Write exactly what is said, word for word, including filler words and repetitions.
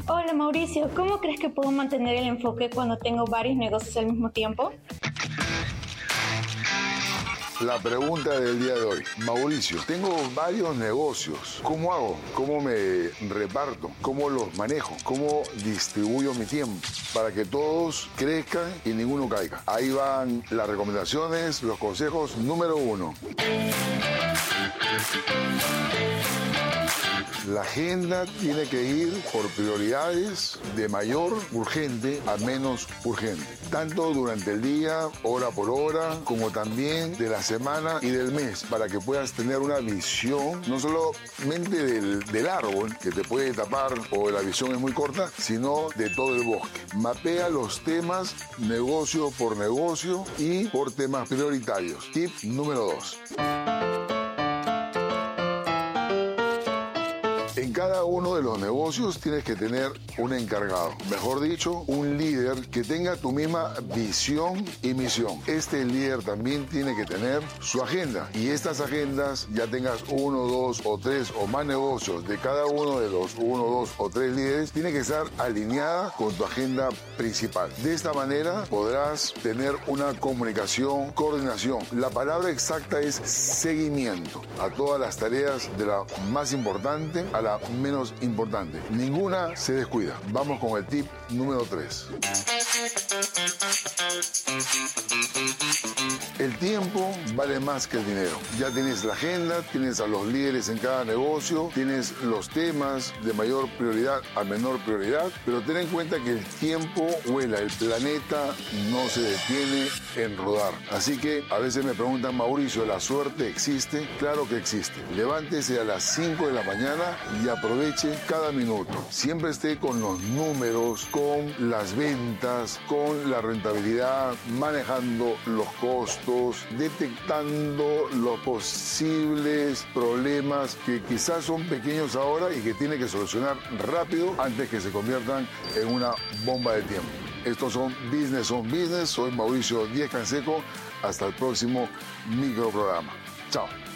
Hola Mauricio, ¿cómo crees que puedo mantener el enfoque cuando tengo varios negocios al mismo tiempo? La pregunta del día de hoy. Mauricio, tengo varios negocios. ¿Cómo hago? ¿Cómo me reparto? ¿Cómo los manejo? ¿Cómo distribuyo mi tiempo? Para que todos crezcan y ninguno caiga. Ahí van las recomendaciones, los consejos. Número uno. La agenda tiene que ir por prioridades de mayor urgente a menos urgente. Tanto durante el día, hora por hora, como también de la semana y del mes, para que puedas tener una visión, no solamente del, del árbol, que te puede tapar o la visión es muy corta, sino de todo el bosque. Mapea los temas negocio por negocio y por temas prioritarios. Tip número dos. En cada uno de los negocios tienes que tener un encargado, mejor dicho, un líder que tenga tu misma visión y misión. Este líder también tiene que tener su agenda y estas agendas, ya tengas uno, dos o tres o más negocios de cada uno de los uno, dos o tres líderes, tiene que estar alineada con tu agenda principal. De esta manera podrás tener una comunicación, coordinación. La palabra exacta es seguimiento a todas las tareas, de la más importante a la menos importante. Ninguna se descuida. Vamos con el tip número tres. El tiempo vale más que el dinero. Ya tienes la agenda, tienes a los líderes en cada negocio, tienes los temas de mayor prioridad a menor prioridad, pero ten en cuenta que el tiempo vuela, el planeta no se detiene en rodar. Así que a veces me preguntan, Mauricio, ¿la suerte existe? Claro que existe. Levántese a las cinco de la mañana y aproveche cada minuto. Siempre esté con los números, con las ventas, con la rentabilidad, manejando los costos, detectando los posibles problemas que quizás son pequeños ahora y que tiene que solucionar rápido antes que se conviertan en una bomba de tiempo. Estos son Business on Business. Soy Mauricio Díez Canseco. Hasta el próximo microprograma. Chao.